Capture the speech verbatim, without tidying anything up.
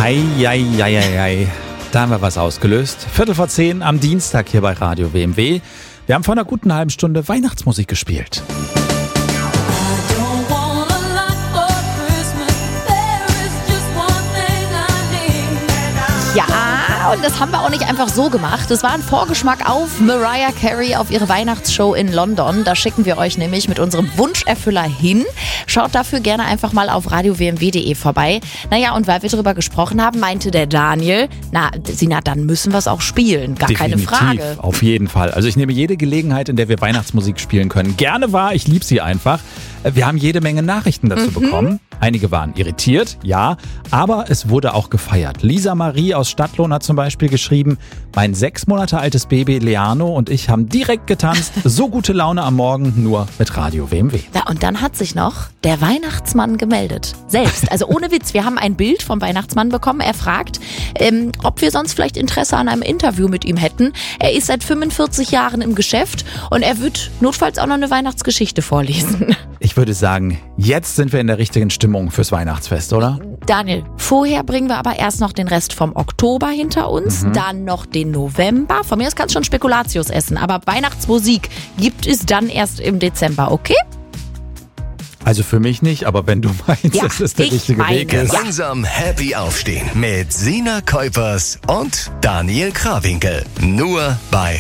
Hei, hei, hei, hei, hei. Da haben wir was ausgelöst. Viertel vor zehn am Dienstag hier bei Radio W M W. Wir haben vor einer guten halben Stunde Weihnachtsmusik gespielt. Ja, und das haben wir auch nicht einfach so gemacht. Das war ein Vorgeschmack auf Mariah Carey, auf ihre Weihnachtsshow in London. Da schicken wir euch nämlich mit unserem Wunscherfüller hin. Schaut dafür gerne einfach mal auf radio w m w punkt d e vorbei. Naja, und weil wir darüber gesprochen haben, meinte der Daniel, na, Sina, dann müssen wir es auch spielen. Gar Definitiv, keine Frage. Auf jeden Fall. Also ich nehme jede Gelegenheit, in der wir Weihnachtsmusik spielen können. Gerne wahr, ich liebe sie einfach. Wir haben jede Menge Nachrichten dazu mhm. bekommen. Einige waren irritiert, ja, aber es wurde auch gefeiert. Lisa Marie aus Stadtlohn hat zum Beispiel geschrieben, mein sechs Monate altes Baby Leano und ich haben direkt getanzt. So gute Laune am Morgen, nur mit Radio W M W. Ja, und dann hat sich noch der Weihnachtsmann gemeldet. Selbst, also ohne Witz. Wir haben ein Bild vom Weihnachtsmann bekommen. Er fragt, ähm, ob wir sonst vielleicht Interesse an einem Interview mit ihm hätten. Er ist seit fünfundvierzig Jahren im Geschäft und er wird notfalls auch noch eine Weihnachtsgeschichte vorlesen. Ich würde sagen, jetzt sind wir in der richtigen Stimmung fürs Weihnachtsfest, oder? Daniel, vorher bringen wir aber erst noch den Rest vom Oktober hinter uns, mhm. dann noch den November. Von mir aus kannst du schon Spekulatius essen, aber Weihnachtsmusik gibt es dann erst im Dezember, okay? Also für mich nicht, aber wenn du meinst, ja, dass das der richtige meine, Weg ist. Gemeinsam happy aufstehen mit Sina Kuipers und Daniel Krawinkel. Nur bei